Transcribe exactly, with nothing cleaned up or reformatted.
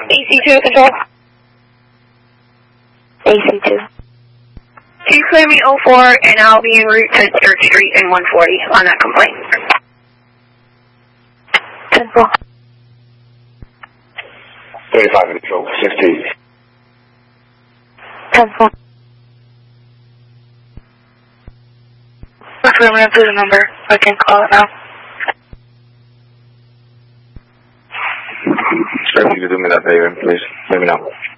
A C two control. A C two. Can you clear me oh four and I'll be en route to Church Street and one forty on that complaint. ten four. thirty-five control, sixteen. ten four. Affirmative to the number. I can call it now. Sir, if you could do me that favor, please. Let me know.